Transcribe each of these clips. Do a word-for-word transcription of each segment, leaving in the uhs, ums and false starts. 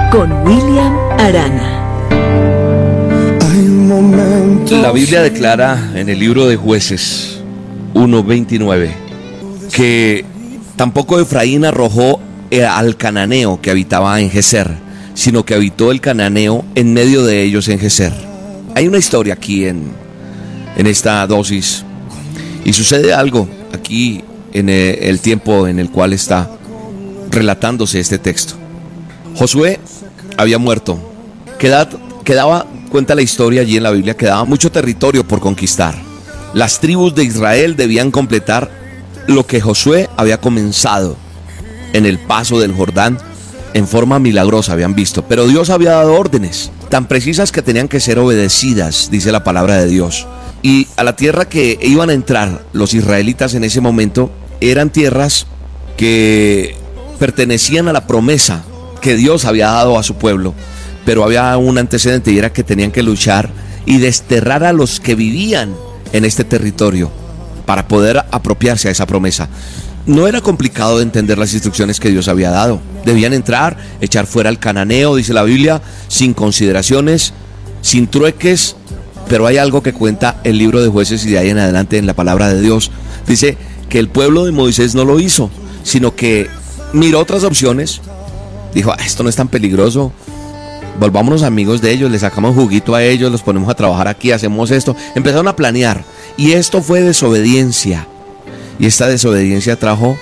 con William Arana. La Biblia declara en el libro de Jueces uno veintinueve que tampoco Efraín arrojó al cananeo que habitaba en Geser, sino que habitó el cananeo en medio de ellos en Geser. Hay una historia aquí en, en esta dosis, y sucede algo aquí en el tiempo en el cual está relatándose este texto. Josué había muerto. Quedaba, quedaba, cuenta la historia allí en la Biblia, quedaba mucho territorio por conquistar. Las tribus de Israel debían completar lo que Josué había comenzado en el paso del Jordán en forma milagrosa, habían visto. Pero Dios había dado órdenes tan precisas que tenían que ser obedecidas, dice la palabra de Dios. Y a la tierra que iban a entrar los israelitas en ese momento eran tierras que pertenecían a la promesa que Dios había dado a su pueblo, pero había un antecedente, y era que tenían que luchar y desterrar a los que vivían en este territorio para poder apropiarse a esa promesa. No era complicado de entender las instrucciones que Dios había dado. Debían entrar, echar fuera al cananeo, dice la Biblia, sin consideraciones, sin trueques. Pero hay algo que cuenta el libro de Jueces y de ahí en adelante en la palabra de Dios. Dice que el pueblo de Moisés no lo hizo, sino que miró otras opciones. Dijo, ah, esto no es tan peligroso, volvámonos amigos de ellos, les sacamos juguito a ellos, los ponemos a trabajar aquí, hacemos esto. Empezaron a planear, y esto fue desobediencia, y esta desobediencia trajo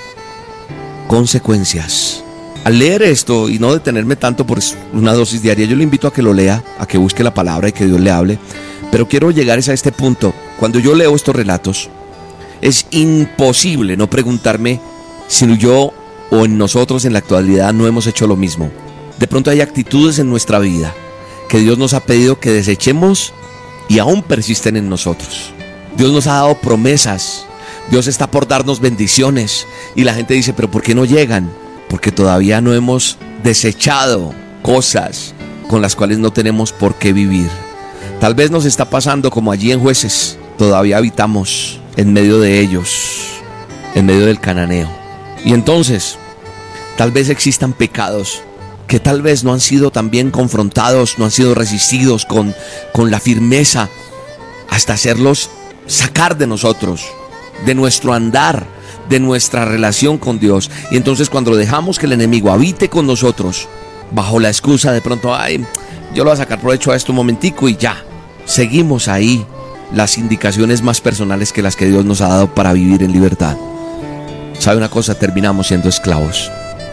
consecuencias. Al leer esto, y no detenerme tanto por una dosis diaria, yo le invito a que lo lea, a que busque la palabra y que Dios le hable. Pero quiero llegar a este punto. Cuando yo leo estos relatos, es imposible no preguntarme si yo o en nosotros en la actualidad no hemos hecho lo mismo. De pronto hay actitudes en nuestra vida que Dios nos ha pedido que desechemos y aún persisten en nosotros. Dios nos ha dado promesas, Dios está por darnos bendiciones, y la gente dice, pero ¿por qué no llegan? Porque todavía no hemos desechado cosas con las cuales no tenemos por qué vivir. Tal vez nos está pasando como allí en Jueces, todavía habitamos en medio de ellos, en medio del cananeo. Y entonces, tal vez existan pecados que tal vez no han sido tan bien confrontados, no han sido resistidos con, con la firmeza, hasta hacerlos sacar de nosotros, de nuestro andar, de nuestra relación con Dios. Y entonces cuando dejamos que el enemigo habite con nosotros, bajo la excusa de pronto, ay, yo lo voy a sacar provecho a esto un momentico y ya, seguimos ahí las indicaciones más personales que las que Dios nos ha dado para vivir en libertad. ¿Sabe una cosa? Terminamos siendo esclavos.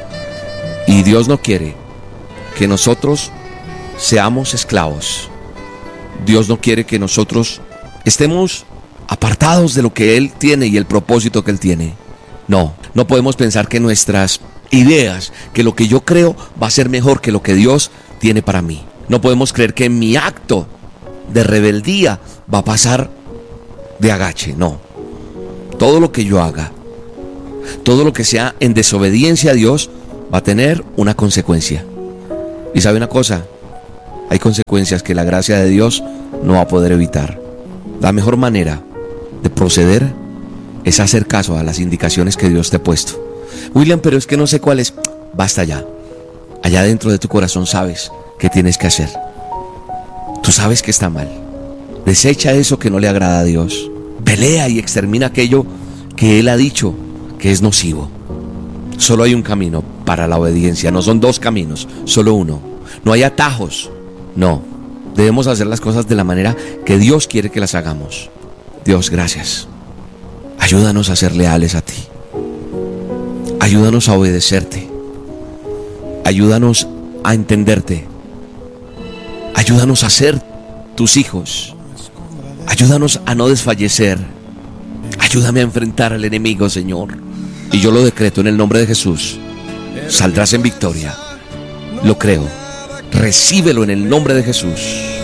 Y Dios no quiere que nosotros seamos esclavos. Dios no quiere que nosotros estemos apartados de lo que Él tiene y el propósito que Él tiene. No, no podemos pensar que nuestras ideas, que lo que yo creo va a ser mejor que lo que Dios tiene para mí. No podemos creer que mi acto de rebeldía va a pasar de agache. No, todo lo que yo haga, todo lo que sea en desobediencia a Dios va a tener una consecuencia. Y sabe una cosa, hay consecuencias que la gracia de Dios no va a poder evitar. La mejor manera de proceder es hacer caso a las indicaciones que Dios te ha puesto. William, pero es que no sé cuál es. Basta ya. Allá dentro de tu corazón sabes qué tienes que hacer. Tú sabes que está mal. Desecha eso que no le agrada a Dios. Pelea y extermina aquello que Él ha dicho que es nocivo. Solo hay un camino para la obediencia. No son dos caminos, solo uno. No hay atajos. No. Debemos hacer las cosas de la manera que Dios quiere que las hagamos. Dios, gracias. Ayúdanos a ser leales a ti. Ayúdanos a obedecerte. Ayúdanos a entenderte. Ayúdanos a ser tus hijos. Ayúdanos a no desfallecer. Ayúdame a enfrentar al enemigo, Señor. Y yo lo decreto en el nombre de Jesús. Saldrás en victoria. Lo creo. Recíbelo en el nombre de Jesús.